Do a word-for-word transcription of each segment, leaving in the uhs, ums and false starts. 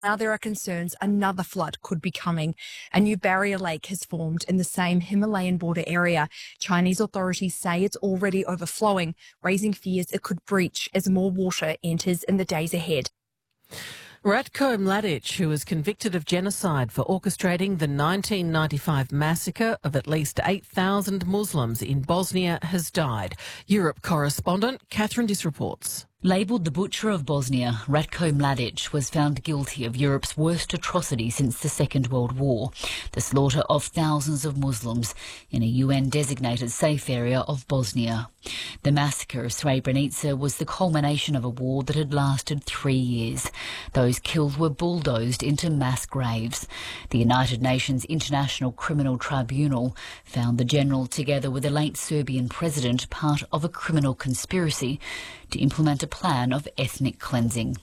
Now there are concerns another flood could be coming. A new barrier lake has formed in the same Himalayan border area. Chinese authorities say it's already overflowing, raising fears it could breach as more water enters in the days ahead. Ratko Mladic, who was convicted of genocide for orchestrating the nineteen ninety-five massacre of at least eight thousand Muslims in Bosnia, has died. Europe correspondent Catherine Diss reports. Labelled the Butcher of Bosnia, Ratko Mladic was found guilty of Europe's worst atrocity since the Second World War, the slaughter of thousands of Muslims in a U N-designated safe area of Bosnia. The massacre of Srebrenica was the culmination of a war that had lasted three years. Those killed were bulldozed into mass graves. The United Nations International Criminal Tribunal found the general, together with the late Serbian president, part of a criminal conspiracy to implement a plan of ethnic cleansing.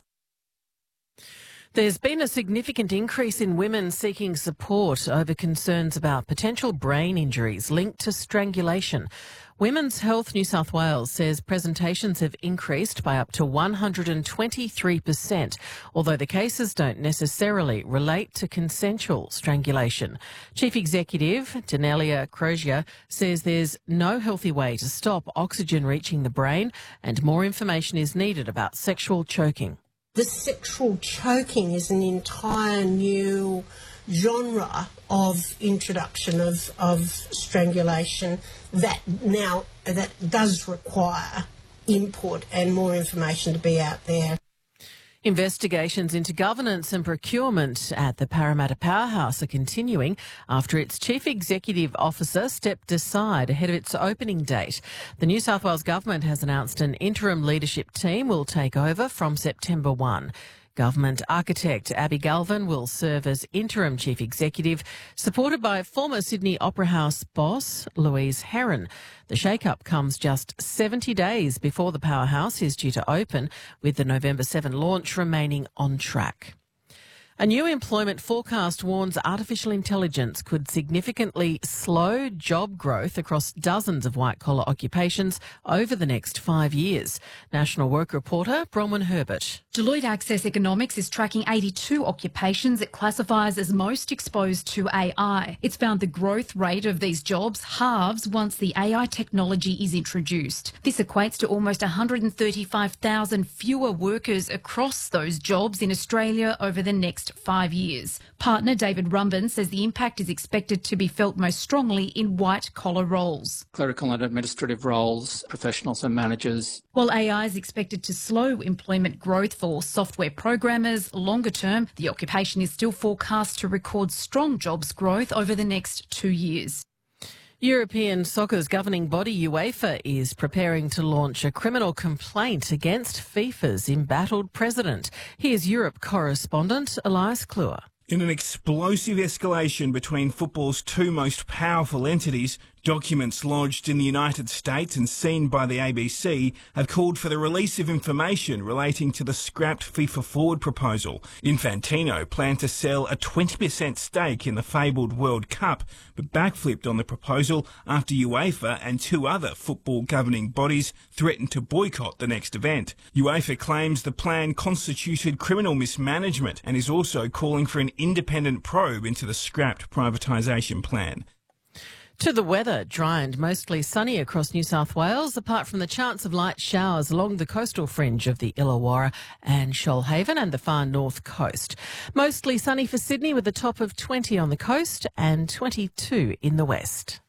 There's been a significant increase in women seeking support over concerns about potential brain injuries linked to strangulation. Women's Health New South Wales says presentations have increased by up to one hundred twenty-three percent, although the cases don't necessarily relate to consensual strangulation. Chief Executive Danelia Crozier says there's no healthy way to stop oxygen reaching the brain, and more information is needed about sexual choking. The sexual choking is an entire new genre of introduction of, of strangulation that now that does require input and more information to be out there. Investigations into governance and procurement at the Parramatta Powerhouse are continuing after its chief executive officer stepped aside ahead of its opening date. The New South Wales government has announced an interim leadership team will take over from September first. Government architect Abby Galvin will serve as interim chief executive, supported by former Sydney Opera House boss Louise Herron. The shake-up comes just seventy days before the Powerhouse is due to open, with the November seventh launch remaining on track. A new employment forecast warns artificial intelligence could significantly slow job growth across dozens of white-collar occupations over the next five years. National Work reporter Bronwyn Herbert. Deloitte Access Economics is tracking eighty-two occupations it classifies as most exposed to A I. It's found the growth rate of these jobs halves once the A I technology is introduced. This equates to almost one hundred thirty-five thousand fewer workers across those jobs in Australia over the next five years. Partner David Rumban says the impact is expected to be felt most strongly in white-collar roles. Clerical and administrative roles, professionals and managers. While A I is expected to slow employment growth for software programmers, longer term, the occupation is still forecast to record strong jobs growth over the next two years. European soccer's governing body UEFA is preparing to launch a criminal complaint against FIFA's embattled president. Here's Europe correspondent Elias Kluwer. In an explosive escalation between football's two most powerful entities, documents lodged in the United States and seen by the A B C have called for the release of information relating to the scrapped FIFA forward proposal. Infantino planned to sell a twenty percent stake in the fabled World Cup, but backflipped on the proposal after UEFA and two other football governing bodies threatened to boycott the next event. UEFA claims the plan constituted criminal mismanagement and is also calling for an independent probe into the scrapped privatisation plan. To the weather, dry and mostly sunny across New South Wales, apart from the chance of light showers along the coastal fringe of the Illawarra and Shoalhaven and the far north coast. Mostly sunny for Sydney with a top of twenty on the coast and twenty-two in the west.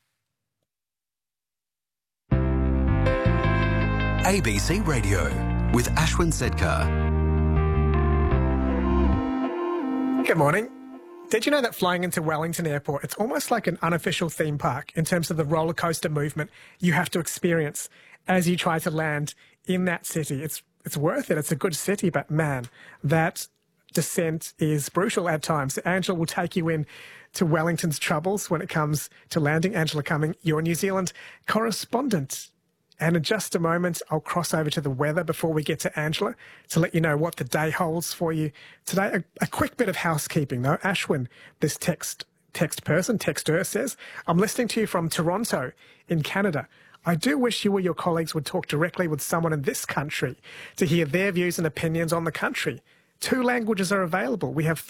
A B C Radio with Ashwin Sedkar. Good morning. Did you know that flying into Wellington Airport, it's almost like an unofficial theme park in terms of the roller coaster movement you have to experience as you try to land in that city? It's it's worth it. It's a good city, but man, that descent is brutal at times. Angela will take you in to Wellington's troubles when it comes to landing. Angela Cumming, your New Zealand correspondent. And in just a moment, I'll cross over to the weather before we get to Angela to let you know what the day holds for you today. A, a quick bit of housekeeping, though. Ashwin, this text text person, texter, says, I'm listening to you from Toronto in Canada. I do wish you or your colleagues would talk directly with someone in this country to hear their views and opinions on the country. two languages are available. We have